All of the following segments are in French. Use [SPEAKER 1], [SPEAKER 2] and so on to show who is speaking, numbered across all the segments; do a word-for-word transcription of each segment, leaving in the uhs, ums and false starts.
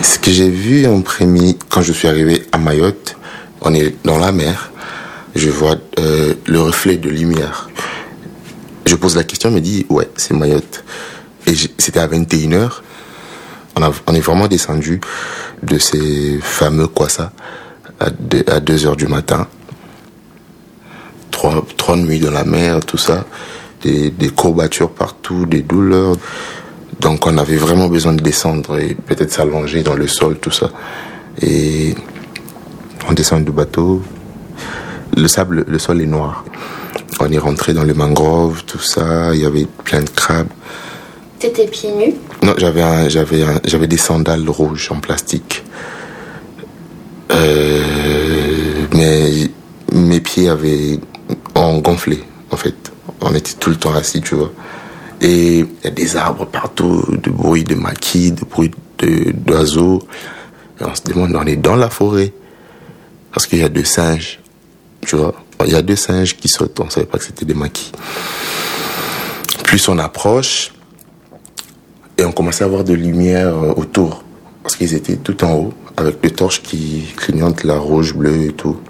[SPEAKER 1] Ce que j'ai vu en premier, quand je suis arrivé à Mayotte, on est dans la mer, je vois euh, le reflet de lumière. Je pose la question, elle me dit, ouais, c'est Mayotte. Et c'était à vingt et une heures. On, a, on est vraiment descendu de ces fameux Kwassa à deux heures du matin. Trois, trois nuits dans la mer, tout ça. Des, des courbatures partout, des douleurs. Donc on avait vraiment besoin de descendre et peut-être s'allonger dans le sol, tout ça. Et on descend du bateau. Le sable, le sol est noir. On est rentré dans les mangroves, tout ça. Il y avait plein de crabes.
[SPEAKER 2] T'étais pieds nus?
[SPEAKER 1] Non, j'avais, un, j'avais, un, j'avais des sandales rouges en plastique. Euh, mais mes pieds avaient ont gonflé, en fait. On était tout le temps assis, tu vois. Et il y a des arbres partout, de bruit de maquis, de bruit de, d'oiseaux. Et on se demande, on est dans la forêt. Parce qu'il y a deux singes, tu vois. Il y a deux singes qui sautent, on ne savait pas que c'était des maquis. Plus on approche, et on commençait à avoir de lumière autour. Parce qu'ils étaient tout en haut, avec des torches qui clignotent, la rouge, bleue et tout.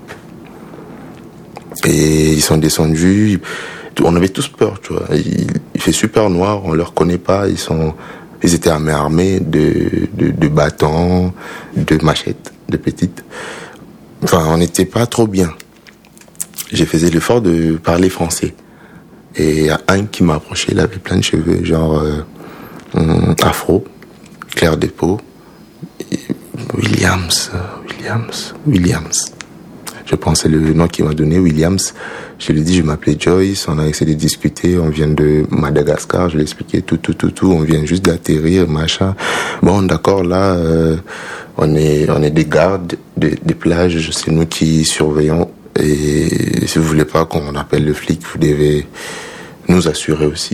[SPEAKER 1] Et ils sont descendus. On avait tous peur, tu vois. Il, il fait super noir, on ne les reconnaît pas. Ils sont, ils étaient armés de, de, de bâtons, de machettes, de petites. Enfin, on n'était pas trop bien. J'ai fait l'effort de parler français. Et il y a un qui m'a approché, il avait plein de cheveux, genre euh, hum, afro, clair de peau. Et Williams, Williams, Williams. Je pensais le nom qu'il m'a donné, Williams. Je lui ai dit, je m'appelais Joyce, on a essayé de discuter, on vient de Madagascar, je lui ai expliqué tout, tout, tout, tout, on vient juste d'atterrir, machin. Bon, d'accord, là, euh, on est, on est des gardes des, des plages, c'est nous qui surveillons. Et si vous voulez pas qu'on appelle le flic, vous devez nous assurer aussi.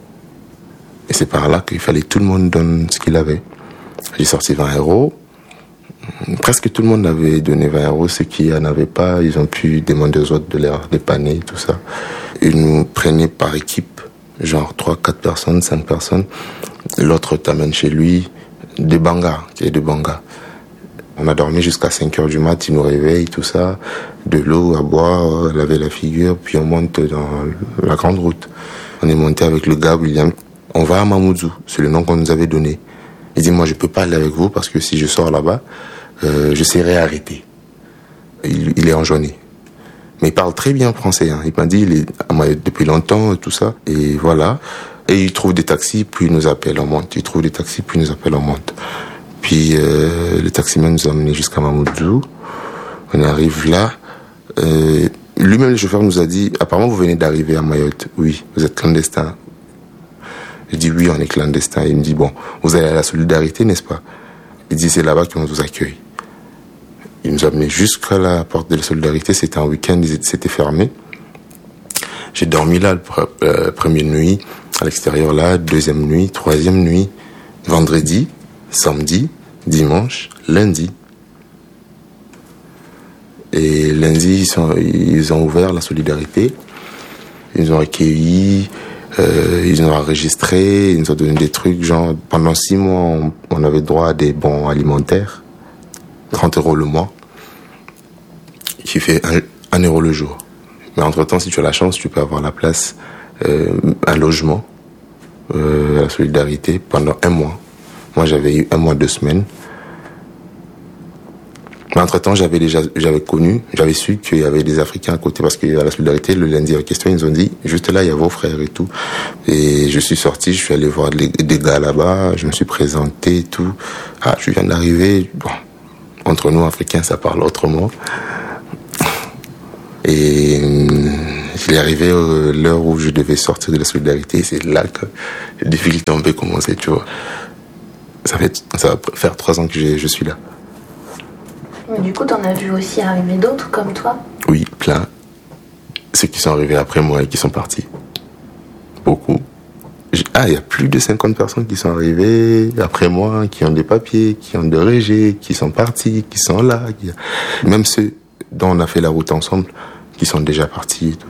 [SPEAKER 1] Et c'est par là qu'il fallait que tout le monde donne ce qu'il avait. J'ai sorti vingt euros. Presque tout le monde avait donné vingt euros. Ceux qui n'en avaient pas, ils ont pu demander aux autres de les dépanner, tout ça. Ils nous prenaient par équipe, genre trois, quatre personnes, cinq personnes. L'autre t'amène chez lui, des bangas, qui est de bangas. On a dormi jusqu'à cinq heures du mat, ils nous réveillent, tout ça. De l'eau à boire, laver la figure, puis on monte dans la grande route. On est monté avec le gars, William. On va à Mamoudzou, c'est le nom qu'on nous avait donné. Il dit, moi je peux pas aller avec vous parce que si je sors là-bas, euh, je serai arrêté. Il, il est enjoué. Mais il parle très bien français. Hein. Il m'a dit, il est à Mayotte depuis longtemps, tout ça. Et voilà. Et il trouve des taxis, puis il nous appelle, on monte. Il trouve des taxis, puis il nous appelle, on monte. Puis euh, le taximan nous a amenés jusqu'à Mamoudzou. On arrive là. Euh, lui-même, le chauffeur nous a dit, apparemment vous venez d'arriver à Mayotte. Oui, vous êtes clandestin. Je dis oui, on est clandestin. Il me dit, bon, vous allez à la solidarité, n'est-ce pas? Il dit, c'est là-bas qu'on vous accueille. Il nous a amenés jusqu'à la porte de la solidarité. C'était un week-end, c'était fermé. J'ai dormi là, la euh, première nuit, à l'extérieur là, deuxième nuit, troisième nuit, vendredi, samedi, dimanche, lundi. Et lundi, ils, sont, ils ont ouvert la solidarité. Ils nous ont accueillis, euh, ils nous ont enregistrés, ils nous ont donné des trucs, genre, pendant six mois, on, on avait droit à des bons alimentaires, trente euros le mois, qui fait un, un euro le jour. Mais entre-temps, si tu as la chance, tu peux avoir la place, euh, un logement, euh, à la solidarité, pendant un mois. Moi, j'avais eu un mois, deux semaines. Mais entre-temps, j'avais déjà, j'avais connu, j'avais su qu'il y avait des Africains à côté, parce qu'à la solidarité, le lundi en question, ils nous ont dit, juste là, il y a vos frères et tout. Et je suis sorti, je suis allé voir des, des gars là-bas, je me suis présenté et tout. Ah, je viens d'arriver, bon, entre nous, Africains, ça parle autrement. Et il est arrivé euh, l'heure où je devais sortir de la solidarité, c'est là que les difficultés ont pu commencer, tu vois. Ça fait, ça va faire trois ans que je, je suis là.
[SPEAKER 2] Mais du coup, t'en as vu aussi arriver d'autres comme toi?
[SPEAKER 1] Oui, plein. Ceux qui sont arrivés après moi et qui sont partis. Beaucoup. Ah, il y a plus de cinquante personnes qui sont arrivées après moi, qui ont des papiers, qui ont des régés, qui sont partis, qui sont là. Qui... Même ceux dont on a fait la route ensemble, qui sont déjà partis et tout.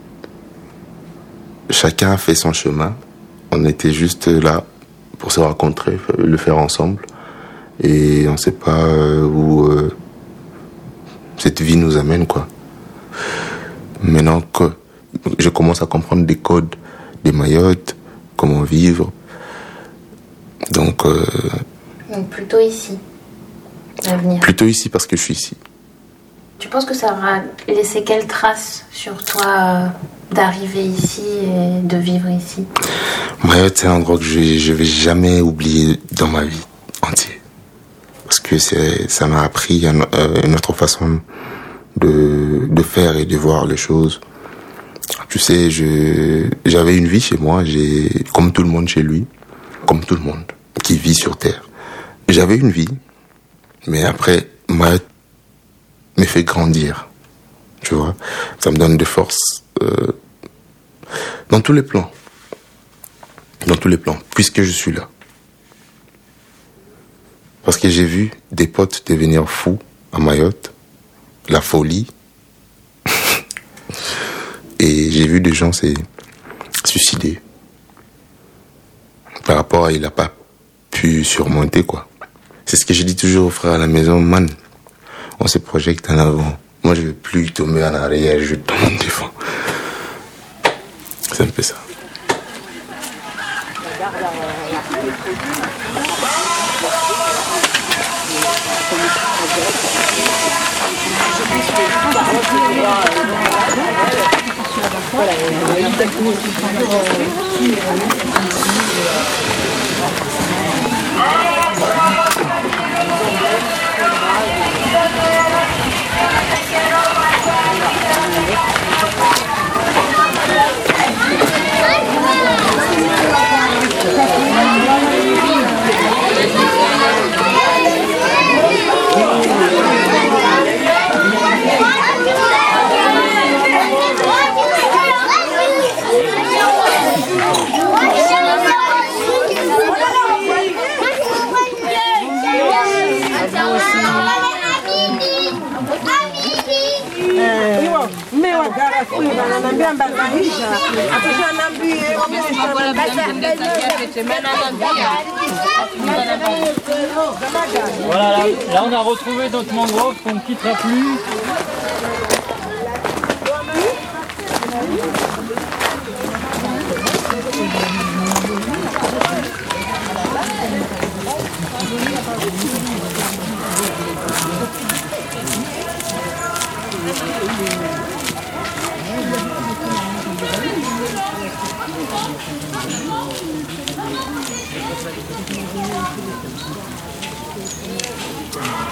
[SPEAKER 1] Chacun a fait son chemin. On était juste là pour se rencontrer, le faire ensemble. et on ne sait pas euh, où euh, cette vie nous amène, quoi. Maintenant que je commence à comprendre des codes de Mayotte, comment vivre, donc... Euh,
[SPEAKER 2] donc plutôt ici, l'avenir.
[SPEAKER 1] Plutôt ici parce que je suis ici.
[SPEAKER 2] Tu penses que ça aura laissé quelle trace sur toi euh, d'arriver ici et de vivre ici?
[SPEAKER 1] Mayotte, c'est un endroit que je ne vais jamais oublier dans ma vie entière. Parce que c'est, ça m'a appris une, une autre façon de, de faire et de voir les choses. Tu sais, je, j'avais une vie chez moi, j'ai, comme tout le monde chez lui, comme tout le monde qui vit sur Terre. J'avais une vie, mais après, Mayotte me fait grandir, tu vois. Ça me donne de force euh, dans tous les plans. Dans tous les plans, puisque je suis là. Parce que j'ai vu des potes devenir fous à Mayotte, la folie. Et j'ai vu des gens se suicider. Par rapport à il n'a pas pu surmonter, quoi. C'est ce que je dis toujours aux frères à la maison, man. On se projette en avant. Moi, je ne veux plus tomber en arrière, je tombe devant. C'est un peu ça.
[SPEAKER 3] Voilà, là, là on a retrouvé notre mangrove qu'on ne quittera plus.
[SPEAKER 4] Thank you.